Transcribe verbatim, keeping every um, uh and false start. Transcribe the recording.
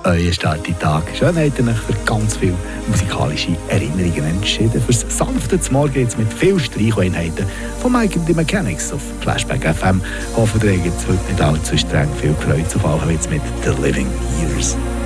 euer Starttag. Schön habt ihr euch für ganz viele musikalische Erinnerungen entschieden. Fürs sanfte Morgen jetzt mit viel Streicheinheiten von Mike and the Mechanics auf Flashback F M. Hoffen, ihr habt heute nicht allzu streng viel Freude, auf allem jetzt mit The Living Years.